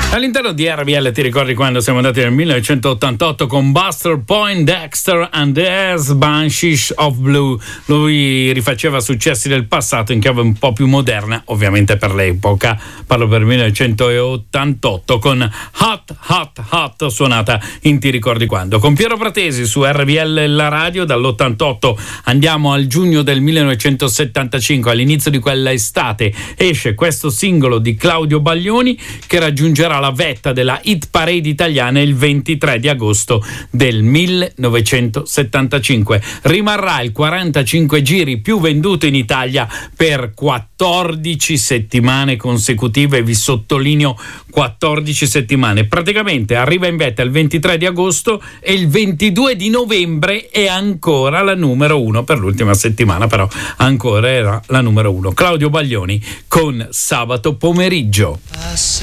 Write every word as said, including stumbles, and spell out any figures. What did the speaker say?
All'interno di R B L ti ricordi quando siamo andati nel millenovecentottantotto con Buster Poindexter and the Banshees of Blue. Lui rifaceva successi del passato in chiave un po' più moderna, ovviamente per l'epoca. Parlo per millenovecentottantotto con Hot Hot Hot, suonata in Ti ricordi quando. Con Piero Pratesi su R B L la radio. Dall'ottantotto andiamo al giugno del millenovecentosettantacinque. All'inizio di quella estate esce questo singolo di Claudio Baglioni che raggiungerà la vetta della hit parade italiana il ventitré di agosto del millenovecentosettantacinque. Rimarrà il quarantacinque giri più venduto in Italia per quattordici settimane consecutive, vi sottolineo quattordici settimane. Praticamente arriva in vetta il ventitré di agosto e il ventidue di novembre è ancora la numero uno, per l'ultima settimana però ancora era la numero uno. Claudio Baglioni con Sabato pomeriggio.